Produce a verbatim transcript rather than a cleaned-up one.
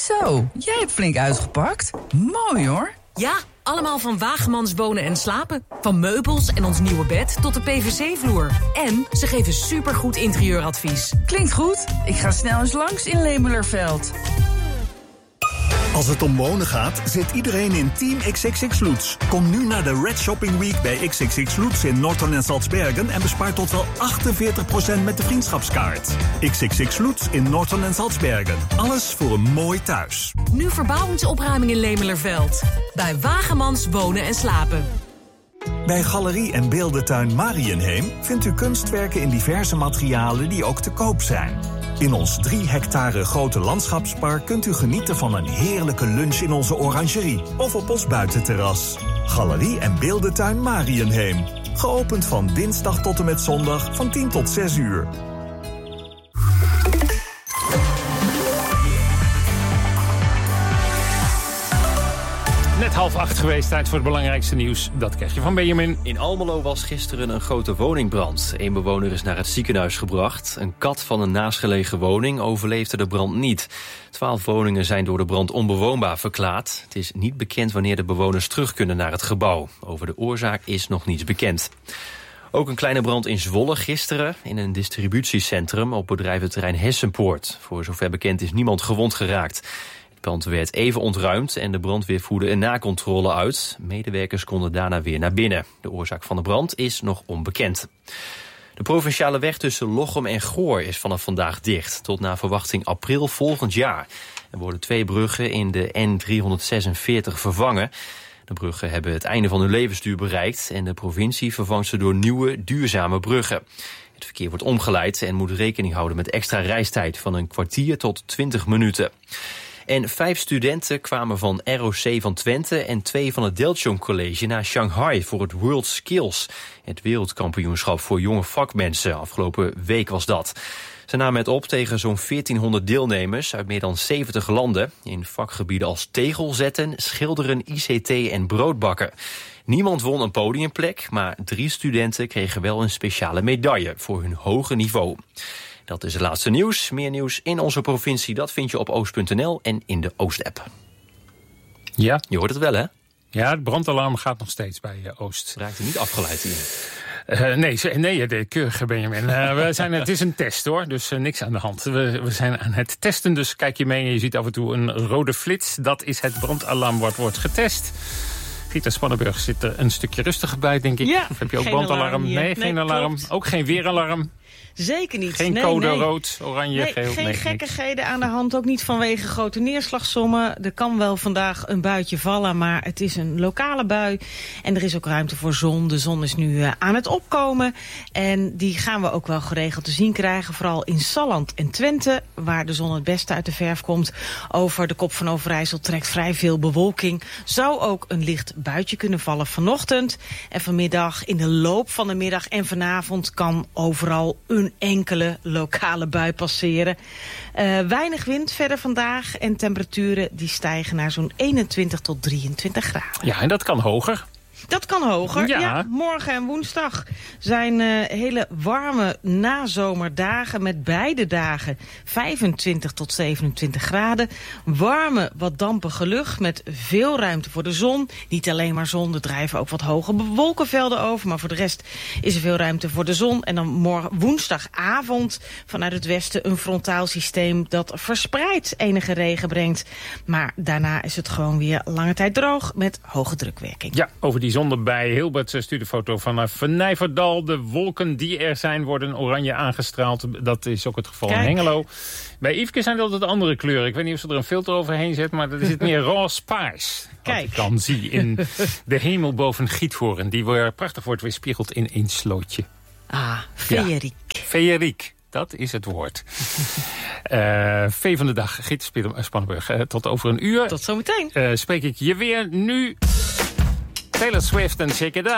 Zo, jij hebt flink uitgepakt. Mooi hoor. Ja, allemaal van Wagemans Wonen en Slapen. Van meubels en ons nieuwe bed tot de P V C-vloer. En ze geven supergoed interieuradvies. Klinkt goed. Ik ga snel eens langs in Lemelerveld. Als het om wonen gaat, zit iedereen in Team X X X Lutz. Kom nu naar de Red Shopping Week bij X X X Lutz in Norton en Salzbergen en bespaar tot wel achtenveertig procent met de vriendschapskaart. X X X Lutz in Norton en Salzbergen. Alles voor een mooi thuis. Nu verbouwingsopruiming in Lemelerveld. Bij Wagemans Wonen en Slapen. Bij Galerie en Beeldentuin Marienheem vindt u kunstwerken in diverse materialen die ook te koop zijn. In ons drie hectare grote landschapspark kunt u genieten van een heerlijke lunch in onze orangerie of op ons buitenterras. Galerie en Beeldentuin Marienheem. Geopend van dinsdag tot en met zondag van tien tot zes uur. Net half acht geweest, tijd voor het belangrijkste nieuws. Dat krijg je van Benjamin. In Almelo was gisteren een grote woningbrand. Eén bewoner is naar het ziekenhuis gebracht. Een kat van een naastgelegen woning overleefde de brand niet. Twaalf woningen zijn door de brand onbewoonbaar verklaard. Het is niet bekend wanneer de bewoners terug kunnen naar het gebouw. Over de oorzaak is nog niets bekend. Ook een kleine brand in Zwolle gisteren in een distributiecentrum op bedrijventerrein Hessenpoort. Voor zover bekend is niemand gewond geraakt. Het pand werd even ontruimd en de brandweer voerde een nakontrole uit. Medewerkers konden daarna weer naar binnen. De oorzaak van de brand is nog onbekend. De provinciale weg tussen Lochem en Goor is vanaf vandaag dicht. Tot naar verwachting april volgend jaar. Er worden twee bruggen in de N driehonderdzesenveertig vervangen. De bruggen hebben het einde van hun levensduur bereikt en de provincie vervangt ze door nieuwe, duurzame bruggen. Het verkeer wordt omgeleid en moet rekening houden met extra reistijd van een kwartier tot twintig minuten. En vijf studenten kwamen van R O C van Twente en twee van het Delchong College naar Shanghai voor het World Skills, het wereldkampioenschap voor jonge vakmensen. Afgelopen week was dat. Ze namen het op tegen zo'n veertienhonderd deelnemers uit meer dan zeventig landen in vakgebieden als tegelzetten, schilderen, I C T en broodbakken. Niemand won een podiumplek, maar drie studenten kregen wel een speciale medaille voor hun hoge niveau. Dat is het laatste nieuws. Meer nieuws in onze provincie, dat vind je op oost punt n l en in de Oost-app. Ja. Je hoort het wel, hè? Ja, het brandalarm gaat nog steeds bij uh, Oost. Raakt er niet afgeleid in? Uh, nee, nee, de keurige Benjamin. Uh, we zijn, het is een test hoor, dus uh, niks aan de hand. We, we zijn aan het testen, dus kijk je mee en je ziet af en toe een rode flits. Dat is het brandalarm wat wordt getest. Gita Spannenburg zit er een stukje rustiger bij, denk ik. Ja, of heb je ook geen brandalarm? alarm Nee, nee, geen alarm. Klopt. Ook geen weeralarm. Zeker niet. Geen nee, code nee. rood, oranje, nee, geel. Geen nee, gekkigheden niks. aan de hand, ook niet vanwege grote neerslagsommen. Er kan wel vandaag een buitje vallen, maar het is een lokale bui. En er is ook ruimte voor zon. De zon is nu uh, aan het opkomen. En die gaan we ook wel geregeld te zien krijgen. Vooral in Salland en Twente, waar de zon het beste uit de verf komt. Over de Kop van Overijssel trekt vrij veel bewolking. Zou ook een licht buitje kunnen vallen vanochtend. En vanmiddag, in de loop van de middag en vanavond kan overal een enkele lokale bui passeren. Uh, weinig wind verder vandaag en temperaturen die stijgen naar zo'n eenentwintig tot drieëntwintig graden. Ja, en dat kan hoger. Dat kan hoger. Ja. Ja, morgen en woensdag zijn uh, hele warme nazomerdagen met beide dagen vijfentwintig tot zevenentwintig graden. Warme, wat dampige lucht met veel ruimte voor de zon. Niet alleen maar zon, er drijven ook wat hoge wolkenvelden over. Maar voor de rest is er veel ruimte voor de zon. En dan morgen woensdagavond vanuit het westen een frontaal systeem dat verspreid enige regen brengt. Maar daarna is het gewoon weer lange tijd droog met hoge drukwerking. Ja, over die zon erbij. Hilbert stuurt een foto vanaf Nijverdal. De wolken die er zijn worden oranje aangestraald. Dat is ook het geval Kijk. in Hengelo. Bij Yveske zijn dat altijd andere kleuren. Ik weet niet of ze er een filter overheen zet, maar dat is het meer roze-paars. Wat Kijk. ik dan zie in de hemel boven Giethoorn. Die weer prachtig wordt weerspiegeld in één slootje. Ah, feeriek. Ja. Feeriek. Dat is het woord. uh, V van de dag, Giet Spannenburg. Uh, tot over een uur. Tot zometeen. Uh, spreek ik je weer nu. Taylor Swift en Shake It Up.